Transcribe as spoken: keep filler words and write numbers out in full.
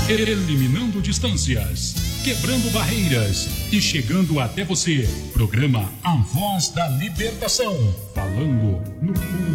eliminando distâncias, quebrando barreiras e chegando até você. Programa A Voz da Libertação, falando no